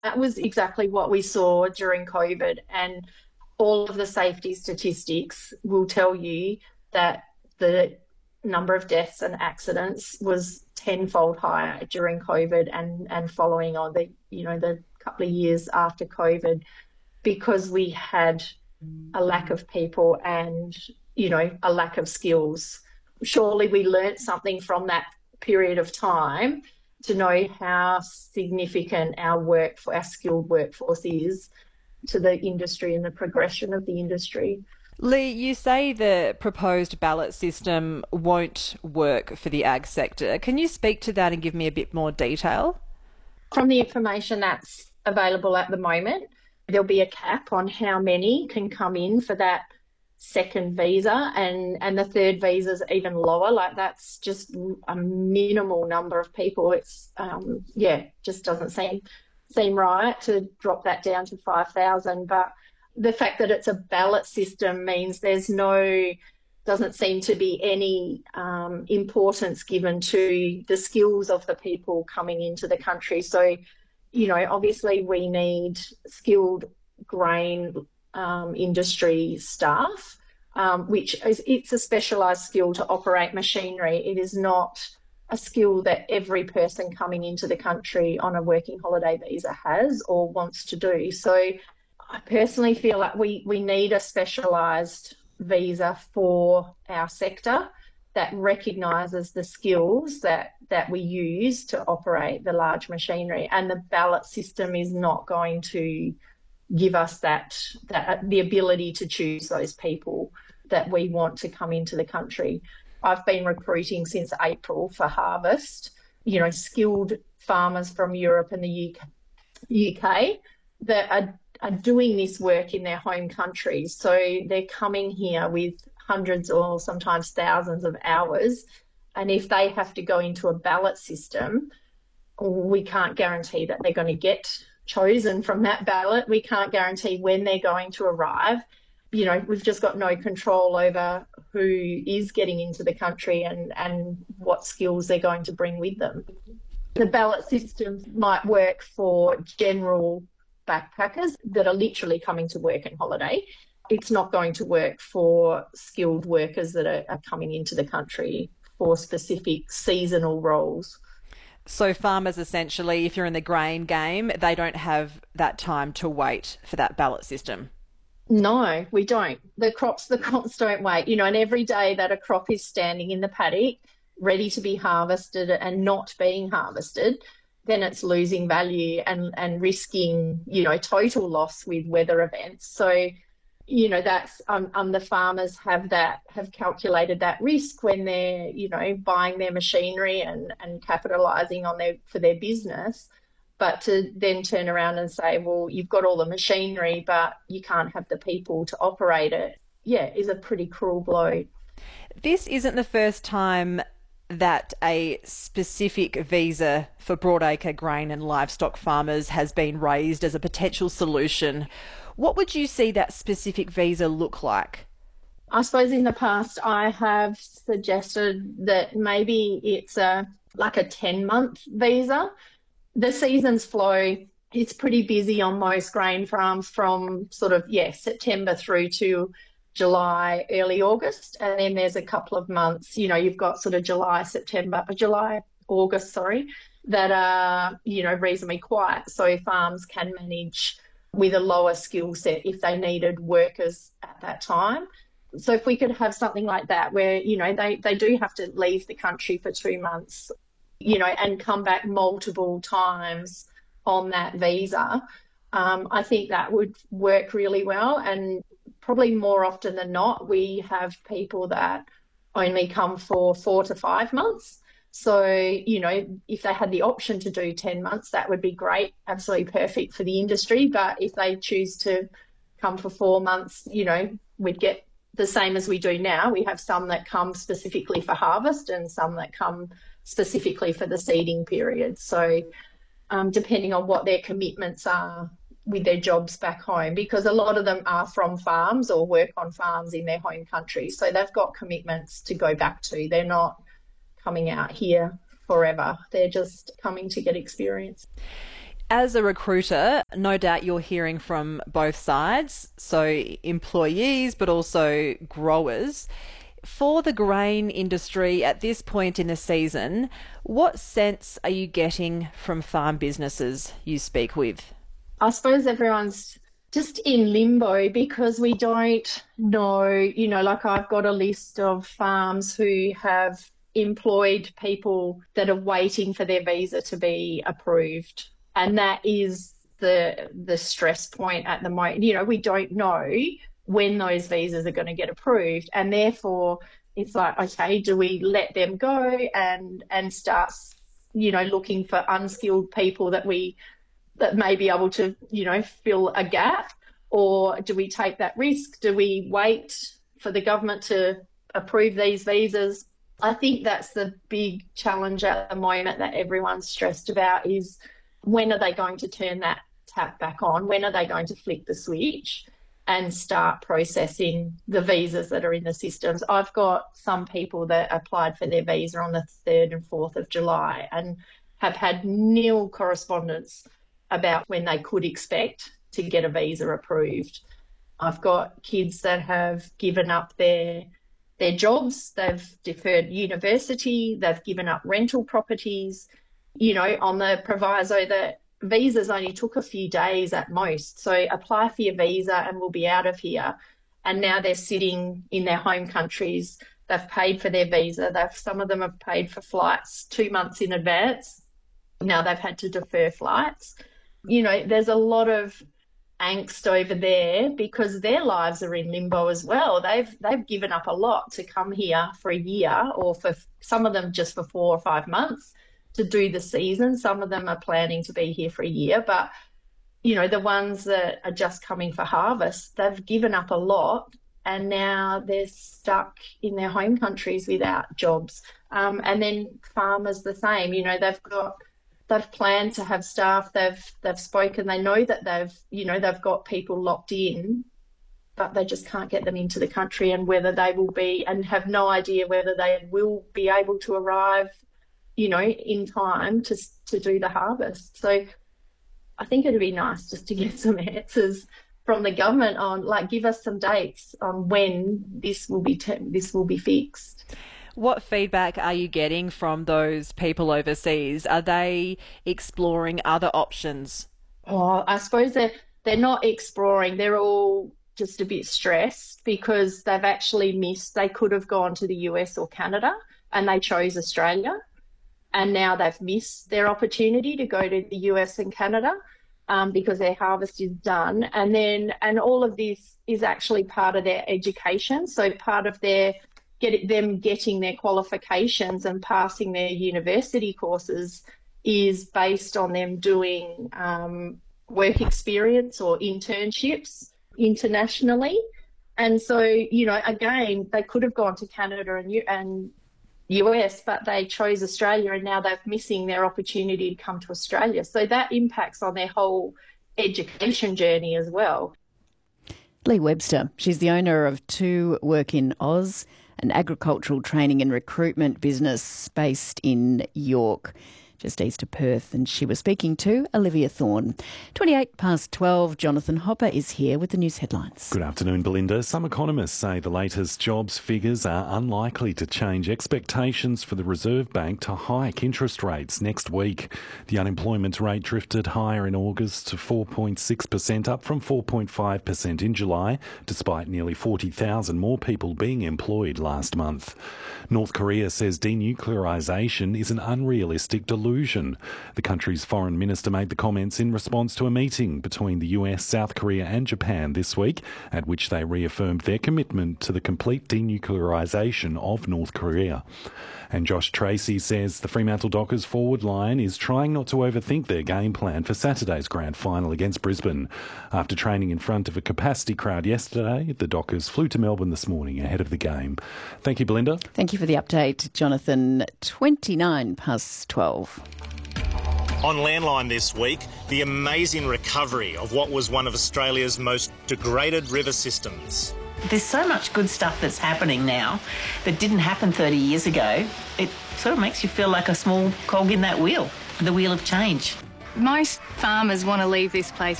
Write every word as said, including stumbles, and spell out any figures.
That was exactly what we saw during COVID, and all of the safety statistics will tell you that the number of deaths and accidents was tenfold higher during COVID and, and following on the, you know, the couple of years after COVID, because we had a lack of people and, you know, a lack of skills. Surely we learnt something from that period of time to know how significant our work, our skilled workforce is to the industry and the progression of the industry. Lee, you say the proposed ballot system won't work for the ag sector. Can you speak to that and give me a bit more detail? From the information that's available at the moment, there'll be a cap on how many can come in for that second visa, and, and the third visa is even lower. Like, that's just a minimal number of people. It's, um, yeah, just doesn't seem, seem right to drop that down to five thousand. But the fact that it's a ballot system means there's no, doesn't seem to be any um, importance given to the skills of the people coming into the country. So, you know, obviously we need skilled grain um, industry staff, um, which is, it's a specialised skill to operate machinery. It is not a skill that every person coming into the country on a working holiday visa has or wants to do. So I personally feel like we, we need a specialised visa for our sector that recognises the skills that, that we use to operate the large machinery, and the ballot system is not going to give us that, that the ability to choose those people that we want to come into the country. I've been recruiting since April for harvest, you know, skilled farmers from Europe and the U K that are, are doing this work in their home countries. So they're coming here with hundreds or sometimes thousands of hours. And if they have to go into a ballot system, we can't guarantee that they're going to get chosen from that ballot. We can't guarantee when they're going to arrive. You know, we've just got no control over who is getting into the country and, and what skills they're going to bring with them. The ballot system might work for general backpackers that are literally coming to work and holiday. It's not going to work for skilled workers that are, are coming into the country for specific seasonal roles. So farmers, essentially, if you're in the grain game, they don't have that time to wait for that ballot system. No, we don't. The crops, the crops don't wait, you know, and every day that a crop is standing in the paddock ready to be harvested and not being harvested, then it's losing value and, and risking, you know, total loss with weather events. So, you know, that's um, um, the farmers have that, have calculated that risk when they're, you know, buying their machinery and, and capitalising on their, for their business. But to then turn around and say, well, you've got all the machinery, but you can't have the people to operate it, yeah, is a pretty cruel blow. This isn't the first time that a specific visa for broadacre grain and livestock farmers has been raised as a potential solution. What would you see that specific visa look like? I suppose in the past I have suggested that maybe it's a like a ten-month visa. The seasons flow, it's pretty busy on most grain farms from sort of, yeah, September through to July, early August. And then there's a couple of months, you know, you've got sort of July, September, July, August, sorry, that are, you know, reasonably quiet. So farms can manage with a lower skill set if they needed workers at that time. So if we could have something like that where, you know, they, they do have to leave the country for two months, you know, and come back multiple times on that visa, um, I think that would work really well. And probably more often than not, we have people that only come for four to five months. So, you know, if they had the option to do ten months, that would be great, absolutely perfect for the industry. But if they choose to come for four months, you know, we'd get the same as we do now. We have some that come specifically for harvest and some that come specifically for the seeding period. So um, depending on what their commitments are with their jobs back home, because a lot of them are from farms or work on farms in their home country. So they've got commitments to go back to. They're not coming out here forever. They're just coming to get experience. As a recruiter, no doubt you're hearing from both sides, so employees but also growers. For the grain industry at this point in the season, what sense are you getting from farm businesses you speak with? I suppose everyone's just in limbo because we don't know, you know, like I've got a list of farms who have employed people that are waiting for their visa to be approved. And that is the the stress point at the moment. You know, we don't know when those visas are going to get approved. And therefore, it's like, okay, do we let them go and and start, you know, looking for unskilled people that we that may be able to, you know, fill a gap? Or do we take that risk? Do we wait for the government to approve these visas? I think that's the big challenge at the moment that everyone's stressed about is, when are they going to turn that tap back on? When are they going to flick the switch and start processing the visas that are in the systems? I've got some people that applied for their visa on the third and fourth of July and have had nil correspondence about when they could expect to get a visa approved. I've got kids that have given up their their jobs, they've deferred university, they've given up rental properties, you know, on the proviso that visas only took a few days at most. So apply for your visa and we'll be out of here. And now they're sitting in their home countries. They've paid for their visa. They've, some of them have paid for flights two months in advance. Now they've had to defer flights. You know, there's a lot of angst over there because their lives are in limbo as well. They've they've given up a lot to come here for a year, or for some of them just for four or five months to do the season. Some of them are planning to be here for a year, but, you know, the ones that are just coming for harvest, they've given up a lot and now they're stuck in their home countries without jobs. Um, and then farmers the same, you know, they've got, they've planned to have staff, they've, they've spoken, they know that they've, you know, they've got people locked in, but they just can't get them into the country, and whether they will be, and have no idea whether they will be able to arrive, you know, in time to to do the harvest. So I think it'd be nice just to get some answers from the government on, like, give us some dates on when this will be te- this will be fixed. What feedback are you getting from those people overseas? Are they exploring other options? Oh, I suppose they're they're not exploring. They're all just a bit stressed because they've actually missed. They could have gone to the U S or Canada, and they chose Australia. And now they've missed their opportunity to go to the U S and Canada um, because their harvest is done. And then, and all of this is actually part of their education. So part of their get them getting their qualifications and passing their university courses is based on them doing um, work experience or internships internationally. And so, you know, again, they could have gone to Canada and and U S, but they chose Australia, and now they're missing their opportunity to come to Australia. So that impacts on their whole education journey as well. Lee Webster, she's the owner of Two Work in Oz, an agricultural training and recruitment business based in York, just east of Perth, and she was speaking to Olivia Thorne. twenty-eight past twelve, Jonathan Hopper is here with the news headlines. Good afternoon, Belinda. Some economists say the latest jobs figures are unlikely to change expectations for the Reserve Bank to hike interest rates next week. The unemployment rate drifted higher in August to four point six percent, up from four point five percent in July, despite nearly forty thousand more people being employed last month. North Korea says denuclearisation is an unrealistic delusion. The country's foreign minister made the comments in response to a meeting between the U S, South Korea and Japan this week, at which they reaffirmed their commitment to the complete denuclearisation of North Korea. And Josh Tracy says the Fremantle Dockers forward line is trying not to overthink their game plan for Saturday's grand final against Brisbane. After training in front of a capacity crowd yesterday, the Dockers flew to Melbourne this morning ahead of the game. Thank you, Belinda. Thank you for the update, Jonathan. twenty-nine past twelve. On Landline this week, the amazing recovery of what was one of Australia's most degraded river systems. There's so much good stuff that's happening now that didn't happen thirty years ago. It sort of makes you feel like a small cog in that wheel, the wheel of change. Most farmers want to leave this place